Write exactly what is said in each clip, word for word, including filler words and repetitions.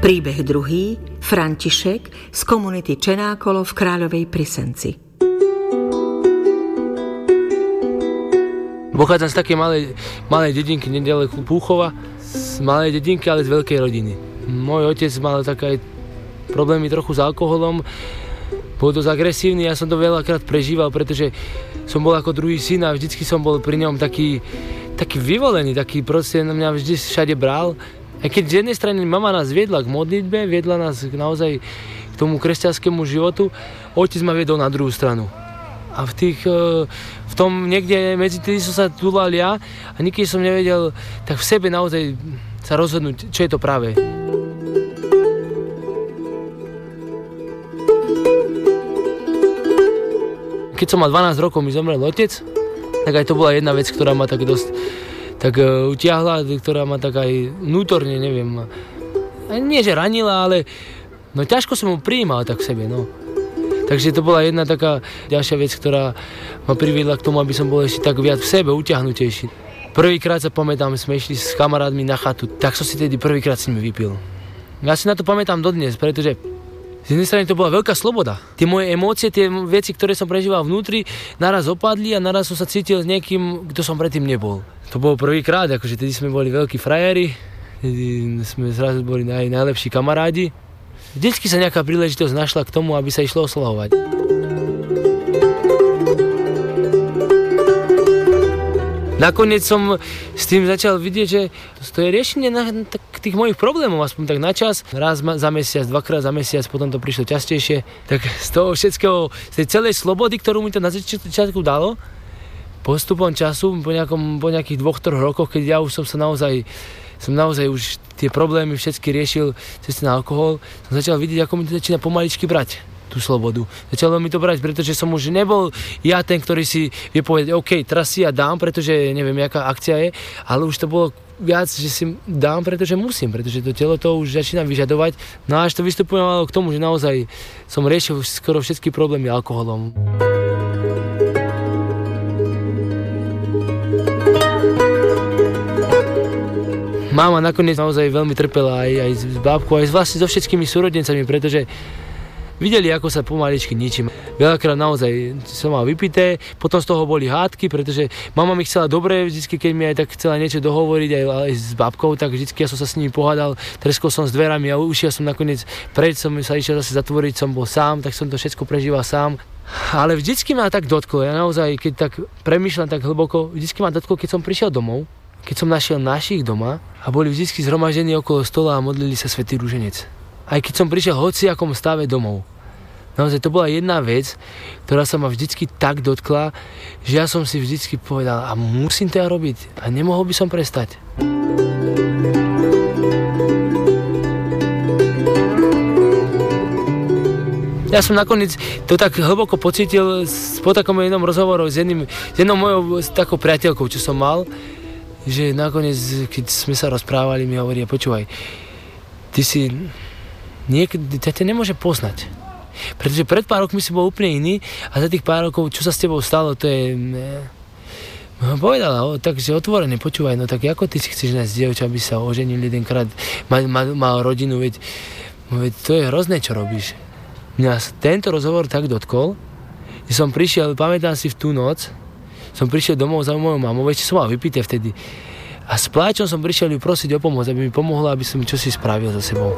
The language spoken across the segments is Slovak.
Príbeh druhý, František z komunity Čenákolo v Kráľovej Prisenci. Pochádzam z takej malej, malej dedinky nedaleko Púchova, z malej dedinky, ale z veľkej rodiny. Môj otec mal také problémy trochu s alkoholom, bol dosť agresívny, ja som to veľakrát prežíval, pretože som bol ako druhý syn a vždycky som bol pri ňom taký, taký vyvolený, taký proste na mňa vždy všade bral. A keď z jednej strany mama nás viedla k modlitbe, viedla nás naozaj k tomu kresťanskému životu, otec ma viedol na druhú stranu. A v, tých, v tom niekde medzi tým som sa túlal ja a nikdy som nevedel tak v sebe naozaj sa rozhodnúť, čo je to práve. Keď som mal dvanásť rokov, mi zomrel otec, tak aj to bola jedna vec, ktorá ma tak dosť tak uh, utiahla, ktorá ma tak aj vnútorne, neviem, nie že ranila, ale no ťažko som ho prijímal tak v sebe, no. Takže to bola jedna taká ďalšia vec, ktorá ma priviedla k tomu, aby som bol ešte tak viac v sebe, utiahnutejší. Prvýkrát sa pamätám, sme išli s kamarátmi na chatu, tak som si tedy prvýkrát s nimi vypil. Ja si na to pamätám dodnes, pretože z jednej strany to bola veľká sloboda. Tie moje emócie, tie veci, ktoré som prežíval vnútri, naraz opadli a naraz som sa cítil s niekým, kto som predtým nebol. To bolo prvýkrát, akože tedy sme boli veľkí frajeri, tedy sme zrazu boli naj, najlepší kamarádi. Vždycky sa nejaká príležitosť našla k tomu, aby sa išlo oslavovať. Nakoniec som s tým začal vidieť, že to je riešenie na, tak, tých mojich problémov, aspoň tak na čas. Raz za mesiac, dvakrát za mesiac, potom to prišlo častejšie. Tak z toho všetkého, z tej celej slobody, ktorú mi to na začiatku dalo, postupom času, po, nejakom, po nejakých dvoch, troch rokoch, keď ja už som sa naozaj, som naozaj už tie problémy všetky riešil cez ten alkohol, som začal vidieť, ako mi to začína pomaličky brať tú slobodu. Začalo mi to brať, pretože som už nebol ja ten, ktorý si vie povedať, OK, teraz si ja dám, pretože neviem, jaká akcia je, ale už to bolo viac, že si dám, pretože musím, pretože to telo to už začína vyžadovať. No a až to vystupovalo k tomu, že naozaj som riešil skoro všetky problémy alkoholom. Mama nakoniec naozaj veľmi trpela aj, aj s bábkou, aj vlastne so všetkými súrodencami, pretože videli, ako sa pomaličky ničím. Veľakrát naozaj som mal vypité, potom z toho boli hádky, pretože mama mi chcela dobre, vždycky, keď mi aj tak chcela niečo dohovoriť aj, aj s babkou, tak vždycky ja som sa s nimi pohádal, treskol som s dverami a ušiel som nakoniec preč, som sa išiel zase zatvoriť, som bol sám, tak som to všetko prežíval sám. Ale vždycky ma tak dotklo, ja naozaj, keď tak premýšľam tak hlboko, vždycky ma dotklo, keď som prišiel domov, keď som našiel našich doma a boli vždycky zhromaždení okolo stola a modlili sa svätý ruženec. Aj keď som prišiel hociakom stave domov. Naozaj to bola jedna vec, ktorá sa ma vždycky tak dotkla, že ja som si vždycky povedal, a musím to ja robiť a nemohol by som prestať. Ja som nakoniec to tak hlboko pocítil po takom jednom rozhovoru s, jedným, s jednou mojou takou priateľkou, čo som mal, že nakoniec, keď sme sa rozprávali, mi hovorí, počúvaj, ty si niekedy, ťa ťa nemôže poznať. Pretože pred pár rokmi si bol úplne iný a za tých pár rokov, čo sa s tebou stalo, to je... No, povedala, o, takže otvorene, počúvaj, no tak ako ty si chceš nájsť dievča, aby sa oženil jedenkrát, mal, mal, mal rodinu, veď, veď to je hrozné, čo robíš. Mňa tento rozhovor tak dotkol, že som prišiel, pamätám si v tú noc, som prišiel domov za mojou mamou, ešte som mal vypité vtedy. A s pláčom som prišiel ju prosiť o pomoc, aby mi pomohla, aby som mi čosi spravil za sebou.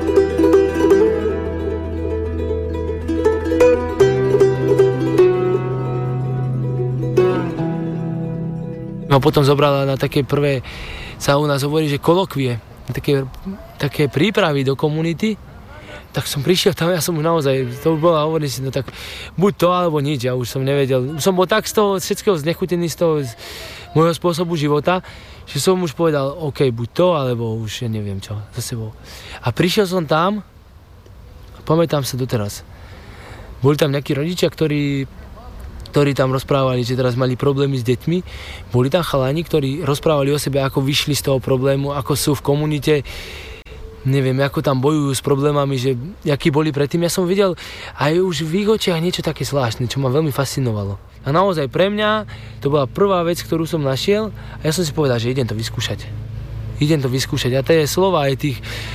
A potom zobrala na také prvé, sa u nás hovorí, že kolokvie, také, také prípravy do komunity. Tak som prišiel tam, ja som už naozaj, to už bola, hovorím si, no tak buď to, alebo nič, ja už som nevedel. Už som bol tak z toho všetkého znechutený, z toho z môjho spôsobu života, že som už povedal, OK, buď to, alebo už ja neviem čo, za sebou. A prišiel som tam, a pamätám sa doteraz, boli tam nejakí rodičia, ktorí, ktorí tam rozprávali, že teraz mali problémy s deťmi, boli tam chalani, ktorí rozprávali o sebe, ako vyšli z toho problému, ako sú v komunite, neviem, ako tam bojujú s problémami, že akí boli predtým. Ja som videl aj už v ich očiach niečo také zvláštne, čo ma veľmi fascinovalo. A naozaj pre mňa to bola prvá vec, ktorú som našiel a ja som si povedal, že idem to vyskúšať. Idem to vyskúšať. A tie slova aj tých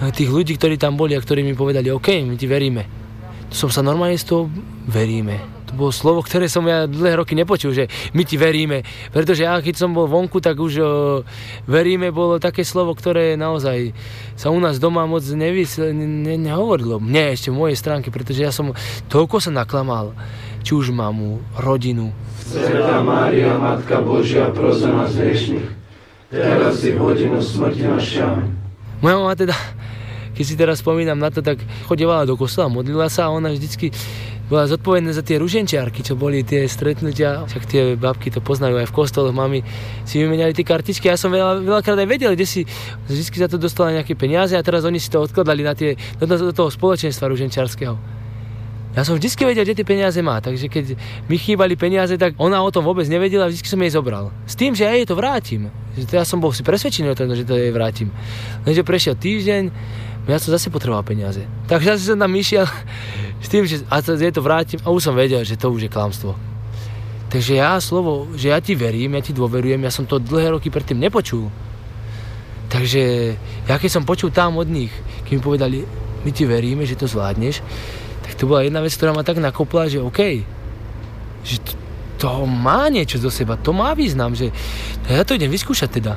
tých ľudí, ktorí tam boli a ktorí mi povedali, OK, my ti veríme. To som sa normálne z toho veríme. To bolo slovo, ktoré som ja dlhé roky nepočul, že my ti veríme. Pretože ja, keď som bol vonku, tak už o, veríme bolo také slovo, ktoré naozaj sa u nás doma moc nevys- ne- nehovorilo. Mne ešte v mojej stránke, pretože ja som toľko sa naklamal. Či už mamu, rodinu. Svätá Mária, Matka Božia, pros za nás hriešnych, teraz je v hodinu smrti našej. Amen. Moja mama teda, keď si teraz spomínam na to, tak chodievala do kostola, modlila sa a ona vždycky bola zodpovedná za tie ruženčiarky, čo boli tie stretnutia. Však tie babky to poznajú aj v kostoloch, mami si vymenali tie kartičky. Ja som veľa, veľakrát aj vedel, kde si vždycky za to dostala nejaké peniaze a teraz oni si to odkladali na tie, do, do toho spoločenstva ruženčiarského. Ja som vždycky vedel, kde tie peniaze má, takže keď mi chýbali peniaze, tak ona o tom vôbec nevedela, vždycky som jej zobral. S tým, že ja jej to vrátim. Že to ja som bol si presvedčený o tom, že to jej vrátim. Lenže prešiel týždeň, ja som zase potreboval peniaze. Takže zase som tam išiel s tým, že a to, jej to vrátim a už som vedel, že to už je klamstvo. Takže ja slovo, že ja ti verím, ja ti dôverujem, ja som to dlhé roky predtým nepočul. Takže ja keď som počul tam od nich, keď mi povedali, my ti veríme, že to zvládneš, tak to bola jedna vec, ktorá ma tak nakopla, že OK, že to, to má niečo do seba, to má význam, že ja to idem vyskúšať teda.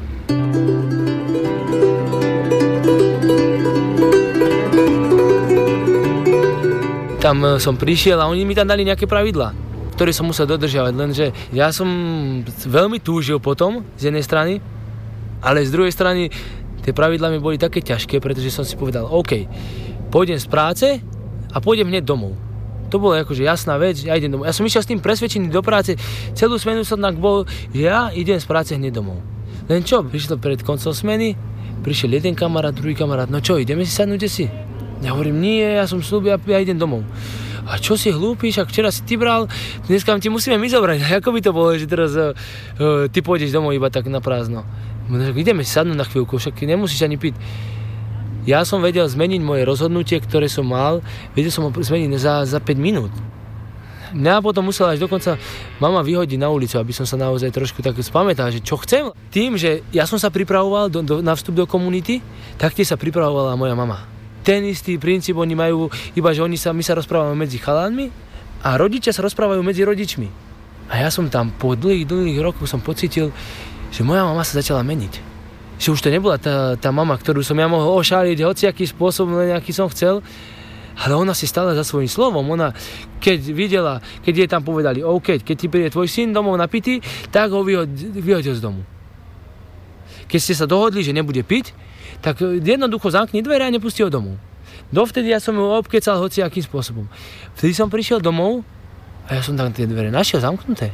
Tam som prišiel a oni mi tam dali nejaké pravidlá, ktoré som musel dodržiavať, lenže ja som veľmi túžil potom z jednej strany, ale z druhej strany tie pravidlá mi boli také ťažké, pretože som si povedal, OK, pôjdem z práce a pôjdem hneď domov. To bolo akože jasná vec, ja idem domov. Ja som išiel s tým presvedčený do práce, celú smenu som tak bol, že ja idem z práce hneď domov. Len čo, prišlo pred koncom smeny, prišiel jeden kamarát, druhý kamarát, no čo, ideme si sadnúť si? Ja hovorím, nie, ja som slúbil, ja, ja idem domov. A čo si hlúpiš, ak včera si ty bral, dneska ti musíme my zobrať. Ako by to bolo, že teraz uh, uh, ty pôjdeš domov iba tak na prázdno. Ideme si sadnúť na chvíľku, však nemusíš ani piť. Ja som vedel zmeniť moje rozhodnutie, ktoré som mal, vedel som ho zmeniť za, za päť minút. Mňa potom musela až dokonca mama vyhodiť na ulicu, aby som sa naozaj trošku tak spamätal, že čo chcem. Tým, že ja som sa pripravoval do, do, na vstup do komunity, tak tie sa pripravovala moja mama. Ten istý princíp oni majú, iba že oni sa, my sa rozprávame medzi chalánmi a rodičia sa rozprávajú medzi rodičmi. A ja som tam po dlhých, dlhých rokoch som pocítil, že moja mama sa začala meniť. Že už to nebola tá, tá mama, ktorú som ja mohol ošáliť hociaký spôsob, nejaký som chcel, ale ona si stála za svojím slovom. Ona, keď videla, keď jej tam povedali, OK, keď ti príde tvoj syn domov napitý, tak ho vyhodil z domu. Keď ste sa dohodli, že nebude piť, tak jednoducho zamkni dvere a nepustí ho domov. Dovtedy ja som ho obkecal hociakým spôsobom. Vtedy som prišiel domov a ja som tam tie dvere našiel zamknuté.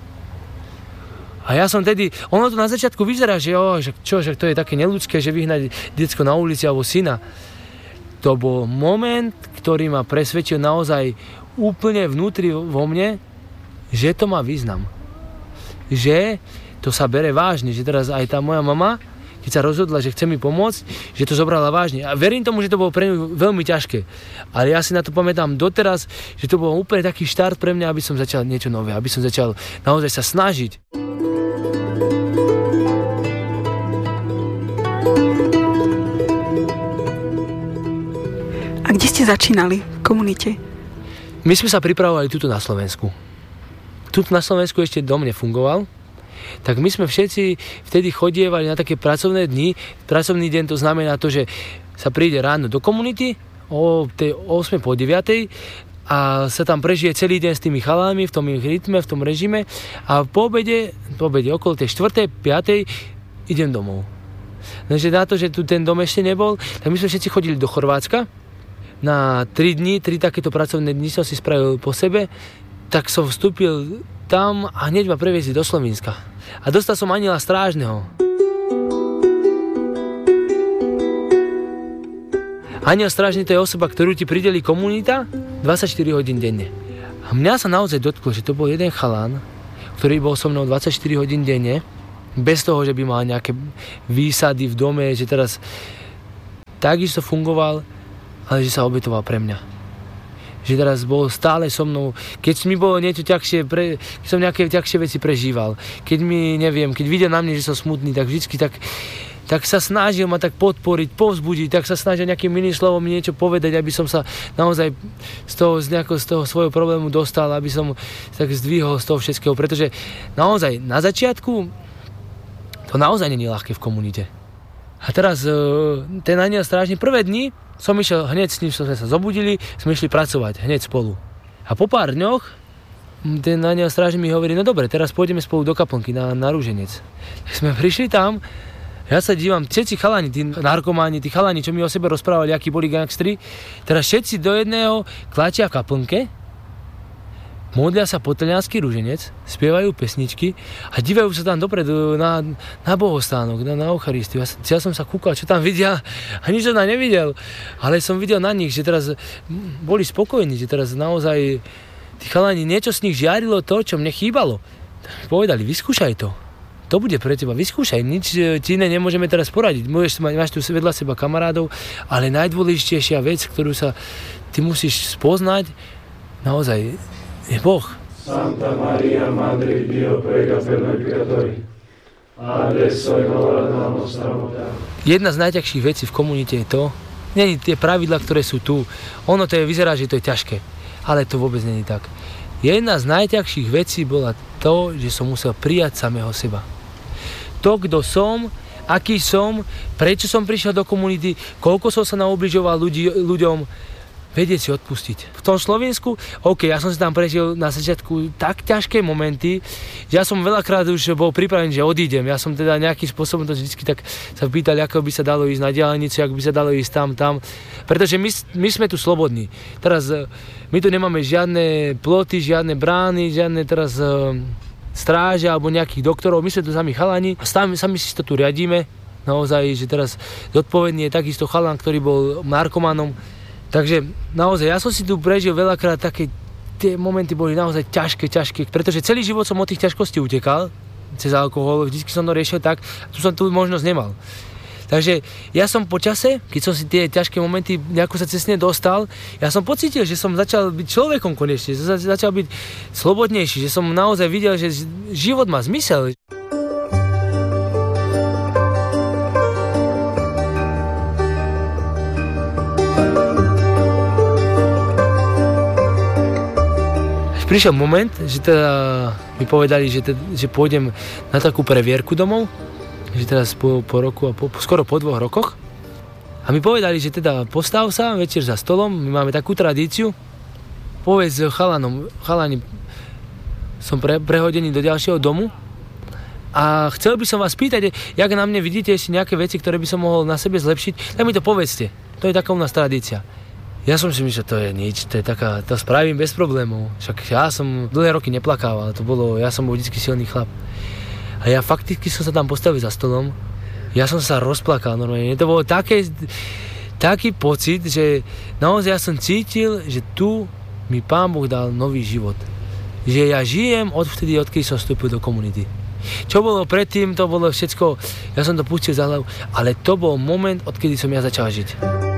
A ja som tedy, ono to na začiatku vyzerá, že, jo, že čo, že to je také neľudské, že vyhnať decko na ulici alebo syna. To bol moment, ktorý ma presvedčil naozaj úplne vnútri vo mne, že to má význam. Že to sa bere vážne, že teraz aj tá moja mama, keď sa rozhodla, že chce mi pomôcť, že to zobrala vážne. A verím tomu, že to bolo pre ňu veľmi ťažké. Ale ja si na to pamätám doteraz, že to bol úplne taký štart pre mňa, aby som začal niečo nové, aby som začal naozaj sa snažiť. A kde ste začínali v komunite? My sme sa pripravovali tuto na Slovensku. Tuto na Slovensku ešte dom nefungoval, tak my sme všetci vtedy chodievali na také pracovné dni. Pracovný deň to znamená to, že sa príde ráno do komunity o tej ôsmej po deviatej a sa tam prežije celý deň s tými chalami v tom ich rytme, v tom režime a po obede, po obede okolo tej štvrtej, piatej idem domov. Takže na to, že tu ten dom ešte nebol, tak my sme všetci chodili do Chorvátska. Na tri dni, tri takéto pracovné dni som si spravil po sebe, tak som vstúpil tam a hneď ma previezli do Slovenska. A dostal som anjela strážneho. Anjel strážny to je osoba, ktorú ti prideli komunita dvadsaťštyri hodín denne. A mňa sa naozaj dotklo, že to bol jeden chalán, ktorý bol so mnou dvadsaťštyri hodín denne, bez toho, že by mal nejaké výsady v dome, že teraz takisto fungoval, ale že sa obetoval pre mňa. Že teraz bol stále so mnou, keď mi bolo niečo ťažšie, pre, keď som nejaké ťažšie veci prežíval, keď mi, neviem, keď videl na mne, že som smutný, tak vždycky tak, tak sa snažil ma tak podporiť, povzbudiť, tak sa snažil nejakým iným slovom mi niečo povedať, aby som sa naozaj z toho, z, nejako, z toho svojho problému dostal, aby som tak zdvihol z toho všetkého, pretože naozaj na začiatku to naozaj nie je ľahké v komunite. A teraz ten aniel strážny, prvé dni som išiel hneď s ním, sme sa zobudili, sme išli pracovať hneď spolu. A po pár dňoch ten aniel strážny mi hovorí, no dobre, teraz pôjdeme spolu do kaplnky na, na rúženec. Tak sme prišli tam, ja sa dívam, všetci chalani, tí narkománi, tí chalani, čo mi o sebe rozprávali, akí boli gangstri, teraz všetci do jedného kláčia v kaplnke, modlia sa poteliansky rúženec, spievajú pesničky a dívajú sa tam dopredu na, na bohostánok, na, na Eucharistiu. Ja, ja som sa kúkal, čo tam vidia, a nič som tam nevidel, ale som videl na nich, že teraz boli spokojní, že teraz naozaj tí chalani, niečo z nich žiarilo to, čo mne chýbalo. Povedali, vyskúšaj to. To bude pre teba, vyskúšaj, nič ti iné nemôžeme teraz poradiť. Môžeš mať, máš tu vedľa seba kamarádov, ale najdôležitejšia vec, ktorú sa ty musíš spoznať, naozaj je Boh. Santa Maria, Madre Dio, prega per noi peccatori, adesso e nell'ora della nostra morte. Jedna z najťažších vecí v komunite je to, nie tie pravidlá, ktoré sú tu. Ono to je, vyzerá, že to je ťažké, ale to vôbec nie je tak. Jedna z najťažších vecí bola to, že som musel prijať samého seba. To, kto som, aký som, prečo som prišiel do komunity, koľko som sa naobližoval ľudí, ľuďom, vedieť si odpustiť. V tom Slovensku, OK, ja som si tam prežil na začiatku tak ťažké momenty, že ja som veľakrát už bol pripravený, že odídem. Ja som teda nejakým spôsobom to vždy tak sa pýtal, ako by sa dalo ísť na diaľnicu, ako by sa dalo ísť tam, tam. Pretože my, my sme tu slobodní. Teraz my tu nemáme žiadne ploty, žiadne brány, žiadne teraz stráže alebo nejakých doktorov. My sme tu sami chalani a sami, sami si to tu riadíme. Naozaj, že teraz zodpovedný je takisto chalan, ktorý bol narkomanom. Takže naozaj, ja som si tu prežil veľakrát také, tie momenty boli naozaj ťažké, ťažké, pretože celý život som od tých ťažkostí utekal, cez alkohol, vždycky som to riešil tak, tu som tu možnosť nemal. Takže ja som po čase, keď som si tie ťažké momenty nejako sa cez ne dostal, ja som pocítil, že som začal byť človekom konečne, že som začal byť slobodnejší, že som naozaj videl, že život má zmysel. Prišiel moment, že teda mi povedali, že, teda, že pôjdem na takú previerku domov, že teraz po, po roku a po, skoro po dvoch rokoch. A mi povedali, že teda postav sa večer za stolom, my máme takú tradíciu, povedz chalanom, chalani, som pre, prehodený do ďalšieho domu a chcel by som vás pýtať, jak na mne vidíte ešte nejaké veci, ktoré by som mohol na sebe zlepšiť, tak mi to povedzte. To je taká u nás tradícia. Ja som si myslel, že to je nič, to je taká, to spravím bez problémov. Však ja som dlhé roky neplakával, to bolo, ja som bol vždycky silný chlap. A ja fakticky som sa tam postavil za stolom, ja som sa rozplakal normálne. To bolo také, taký pocit, že naozaj ja som cítil, že tu mi Pán Boh dal nový život. Že ja žijem odvtedy, odkedy som vstúpil do komunity. Čo bolo predtým, to bolo všetko, ja som to pustil za hlavu, ale to bol moment, odkedy som ja začal žiť.